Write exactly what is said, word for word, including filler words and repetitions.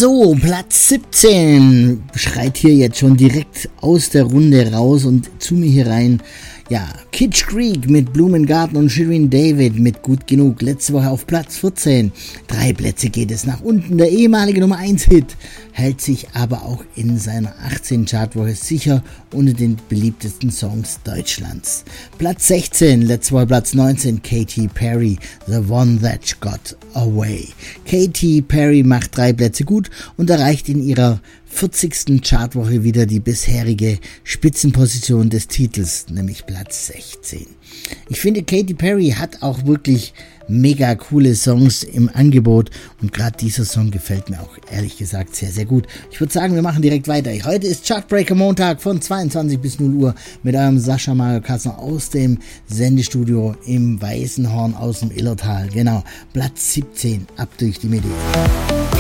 So, Platz siebzehn schreit hier jetzt schon direkt aus der Runde raus und zu mir hier rein. Ja, Kitsch Creek mit Blumengarten und Shirin David mit Gut Genug. Letzte Woche auf Platz vierzehn. Drei Plätze geht es nach unten. Der ehemalige Nummer eins Hit hält sich aber auch in seiner achtzehnten Chartwoche sicher unter den beliebtesten Songs Deutschlands. Platz sechzehn, letzte Woche Platz neunzehn, Katy Perry, The One That Got Away. Katy Perry macht drei Plätze gut und erreicht in ihrer vierzigsten Chartwoche wieder die bisherige Spitzenposition des Titels, nämlich Platz sechzehn. Ich finde, Katy Perry hat auch wirklich mega coole Songs im Angebot und gerade dieser Song gefällt mir auch ehrlich gesagt sehr, sehr gut. Ich würde sagen, wir machen direkt weiter. Heute ist Chartbreaker Montag von zweiundzwanzig bis null Uhr mit eurem Sascha Mario Kassner aus dem Sendestudio im Weißenhorn aus dem Illertal. Genau, Platz siebzehn, ab durch die Mitte.